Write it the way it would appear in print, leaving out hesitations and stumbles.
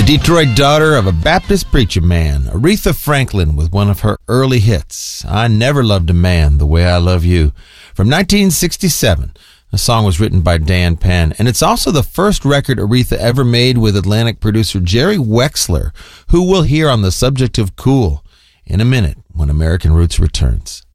Detroit daughter of a Baptist preacher man, Aretha Franklin, with one of her early hits, I Never Loved a Man the Way I Love You, from 1967. The song was written by Dan Penn, and it's also the first record Aretha ever made with Atlantic producer Jerry Wexler, who we'll hear on the subject of cool in a minute when American Roots returns.